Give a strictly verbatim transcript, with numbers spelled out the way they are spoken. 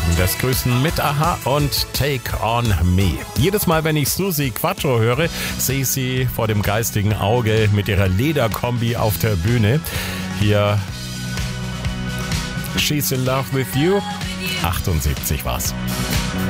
Das Grüßen mit Aha und Take on Me. Jedes Mal, wenn ich Susi Quattro höre, sehe ich sie vor dem geistigen Auge mit ihrer Lederkombi auf der Bühne. Hier She's in Love with You. achtundsiebzig war's.